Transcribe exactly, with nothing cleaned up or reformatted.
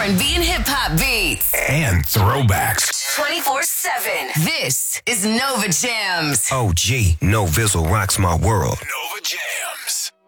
and B and hip-hop beats. And throwbacks. twenty-four seven. This is Nova Jams. O G, No Vizzle rocks my world. Nova Jams.